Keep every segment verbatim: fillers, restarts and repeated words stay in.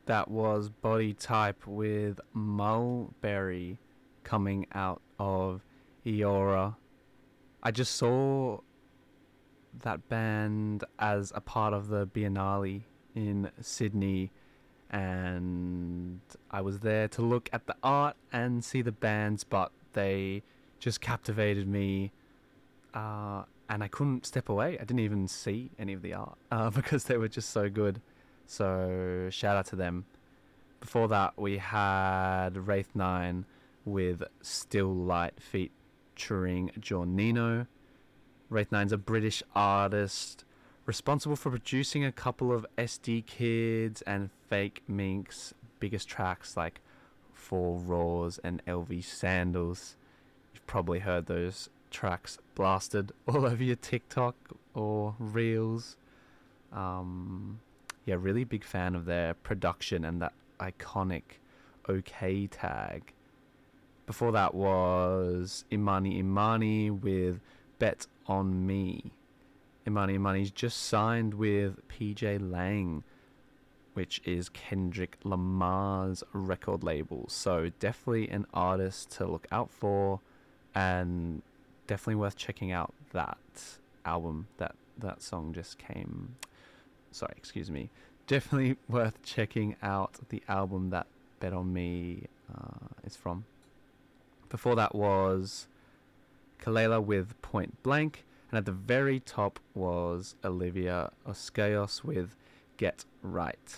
That was Body Type with Mulberry coming out of Eora. I just saw that band as a part of the Biennale in Sydney, and I was there to look at the art and see the bands, but they just captivated me, uh, and I couldn't step away. I didn't even see any of the art uh, because they were just so good. So shout out to them. Before that, we had Wraith nine with Still Light featuring Giornino. Wraith nine's a British artist responsible for producing a couple of S D Kids and Fake Mink's biggest tracks like Four Raws and L V Sandals. You've probably heard those tracks blasted all over your TikTok or Reels. Um, yeah, really big fan of their production and that iconic OK tag. Before that was Imani Imani with Bet on Me. Imani Imani's just signed with P J Lang, which is Kendrick Lamar's record label. So definitely an artist to look out for, and definitely worth checking out that album that that song just came. Sorry, excuse me. Definitely worth checking out the album that Bet on Me uh, is from. Before that was Kalela with Point Blank, and at the very top was Olivia Oskayos with Get Right.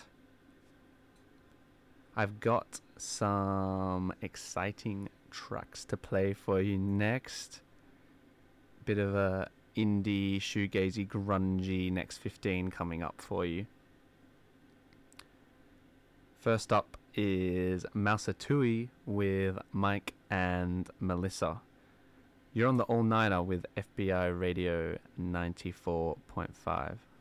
I've got some exciting tracks to play for you next. Bit of a indie, shoegazy, grungy next fifteen coming up for you. First up is Mausatui with Mike and Melissa. You're on the All-Nighter with F B I Radio ninety-four point five.